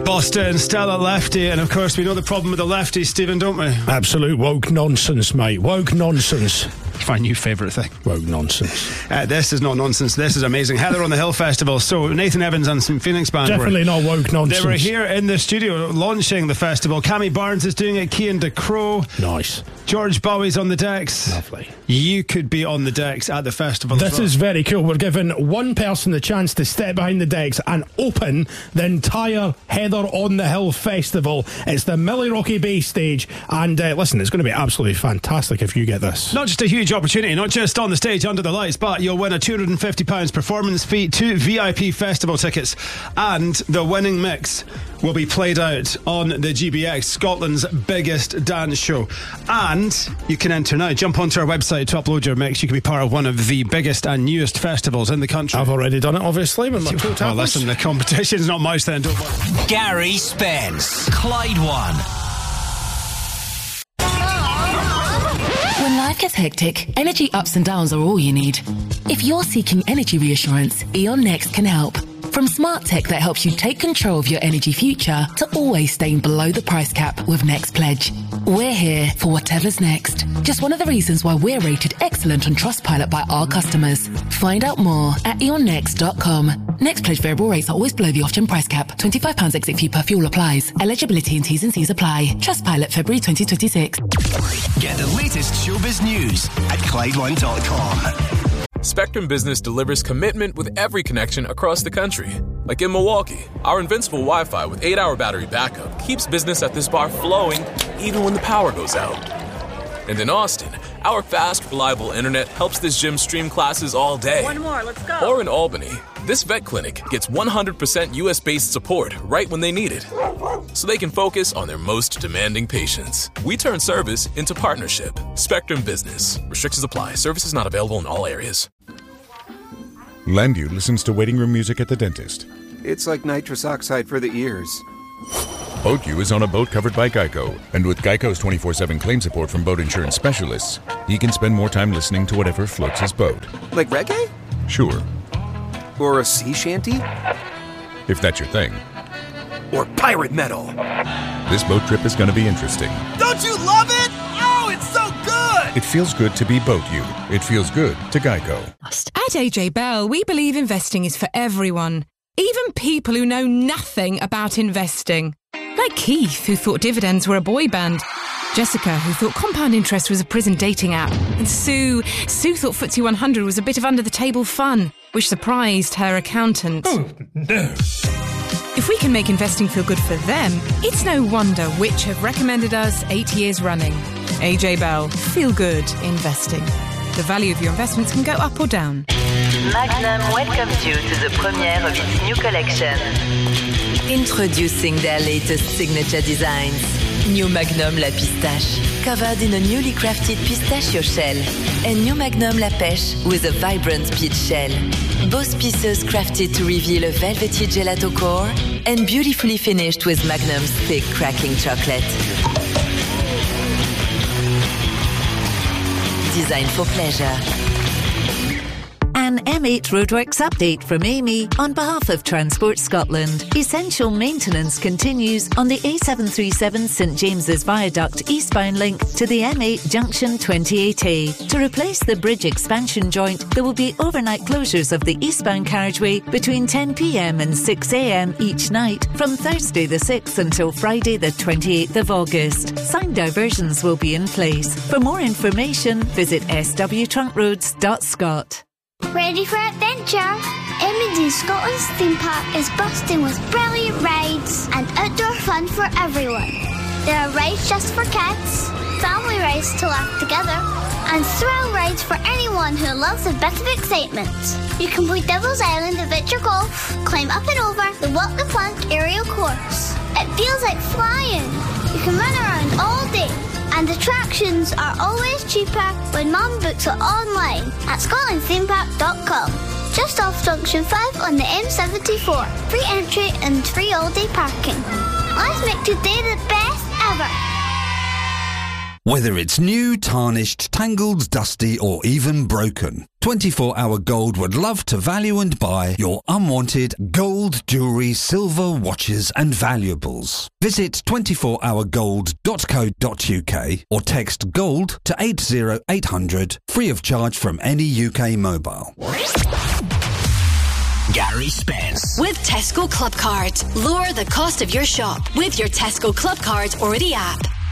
Boston, Stella Lefty, and of course we know the problem with the lefties, Stephen, don't we? Absolute woke nonsense, mate. Woke nonsense. My new favourite thing. Woke nonsense. This is not nonsense. This is amazing. Heather on the Hill Festival. So Nathan Evans and some Phoenix Band definitely not woke nonsense. They were here in the studio launching the festival. Cammy Barnes is doing it. Cian DeCrow. Nice. George Bowie's on the decks. Lovely. You could be on the decks at the festival. This is very cool. We're giving one person the chance to step behind the decks and open the entire Heather on the Hill Festival. It's the Millie Rocky Bay stage. And listen, it's going to be absolutely fantastic if you get this. Not just a huge opportunity, not just on the stage under the lights, but you'll win a £250 performance fee, 2 VIP festival tickets, and the winning mix will be played out on the GBX, Scotland's biggest dance show. And you can enter now. Jump onto our website to upload your mix. You can be part of one of the biggest and newest festivals in the country. I've already done it, obviously, with my two tablets. Well, listen, the competition's not much then, don't worry. Gary Spence, Clyde One. When life gets hectic, energy ups and downs are all you need. If you're seeking energy reassurance, E.ON Next can help. From smart tech that helps you take control of your energy future to always staying below the price cap with Next Pledge. We're here for whatever's next. Just one of the reasons why we're rated excellent on Trustpilot by our customers. Find out more at eonnext.com. Next Pledge variable rates are always below the off-gen price cap. £25 exit fee per fuel applies. Eligibility and T's and C's apply. Trustpilot February 2026. Get the latest showbiz news at ClydeOne.com. Spectrum Business delivers commitment with every connection across the country. Like in Milwaukee, our invincible Wi-Fi with 8-hour battery backup keeps business at this bar flowing even when the power goes out. And in Austin, our fast, reliable internet helps this gym stream classes all day. One more, let's go. Or in Albany, this vet clinic gets 100% US-based support right when they need it, so they can focus on their most demanding patients. We turn service into partnership. Spectrum Business. Restrictions apply. Services not available in all areas. Landu listens to waiting room music at the dentist. It's like nitrous oxide for the ears. BoatU is on a boat covered by Geico, and with Geico's 24/7 claim support from boat insurance specialists, he can spend more time listening to whatever floats his boat. Like reggae? Sure. Or a sea shanty? If that's your thing. Or pirate metal? This boat trip is going to be interesting. Don't you love it? Oh, it's so good! It feels good to be BoatU. It feels good to Geico. At AJ Bell, we believe investing is for everyone, even people who know nothing about investing. Like Keith, who thought dividends were a boy band. Jessica, who thought compound interest was a prison dating app. And Sue thought FTSE 100 was a bit of under-the-table fun, which surprised her accountant. Oh, no. If we can make investing feel good for them, it's no wonder which have recommended us 8 years running. AJ Bell, feel good investing. The value of your investments can go up or down. Magnum welcomes you to the premiere of its new collection. Introducing their latest signature designs. New Magnum La Pistache, covered in a newly crafted pistachio shell. And New Magnum La Pêche with a vibrant peach shell. Both pieces crafted to reveal a velvety gelato core and beautifully finished with Magnum's thick cracking chocolate. Designed for pleasure. An M8 Roadworks update from Amy on behalf of Transport Scotland. Essential maintenance continues on the A737 St James's Viaduct eastbound link to the M8 Junction 28A. To replace the bridge expansion joint, there will be overnight closures of the eastbound carriageway between 10 p.m. and 6 a.m. each night from Thursday the 6th until Friday the 28th of August. Signed diversions will be in place. For more information, visit swtruntroads.scot. Ready for adventure? MD Scotland's theme park is bursting with brilliant rides and outdoor fun for everyone. There are rides just for kids, family rides to laugh together, and thrill rides for anyone who loves a bit of excitement. You can play Devil's Island Adventure Golf, climb up and over the Walk the Plank aerial course. It feels like flying. You can run around all day. And attractions are always cheaper when Mum books it online at scotlandthemepark.com. Just off Junction 5 on the M74. Free entry and free all-day parking. Let's make today the best ever. Whether it's new, tarnished, tangled, dusty or even broken, 24 Hour Gold would love to value and buy your unwanted gold, jewellery, silver, watches and valuables. Visit 24hourgold.co.uk or text GOLD to 80800 free of charge from any UK mobile. Gary Spence. With Tesco Club Card. Lower the cost of your shop with your Tesco Club Card or the app.